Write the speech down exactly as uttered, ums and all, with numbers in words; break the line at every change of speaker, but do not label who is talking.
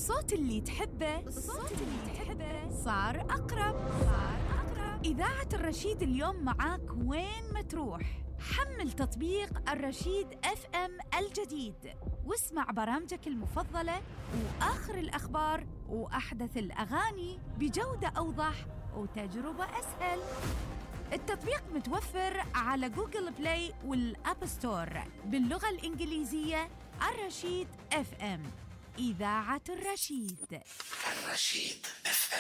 الصوت اللي تحبه الصوت اللي تحبه صار أقرب صار أقرب إذاعة الرشيد اليوم معاك وين ما تروح. حمل تطبيق الرشيد اف ام الجديد واسمع برامجك المفضلة وآخر الأخبار وأحدث الأغاني بجودة أوضح وتجربة أسهل. التطبيق متوفر على جوجل بلاي والأب ستور باللغة الإنجليزية. الرشيد اف ام، إذاعة الرشيد.
الرشيد اف ام.